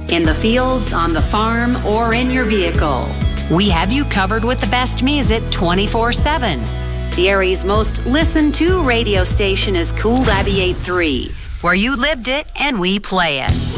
In the fields, on the farm, or in your vehicle, we have you covered with the best music 24/7. The area's most listened to radio station is Cool 98.3, where you lived it and we play it.